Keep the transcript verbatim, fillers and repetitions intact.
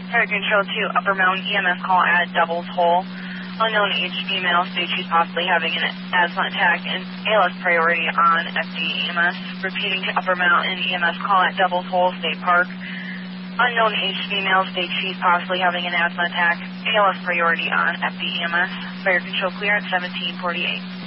Fire Control to Upper Mountain E M S call at Doubles Hole. Unknown age female, state she's possibly having an asthma attack and A L S priority on F D E M S. Repeating to Upper Mountain E M S call at Doubles Hole State Park. Unknown age female, state she's possibly having an asthma attack. A L S priority on F D E M S. Fire Control clear at seventeen forty-eight.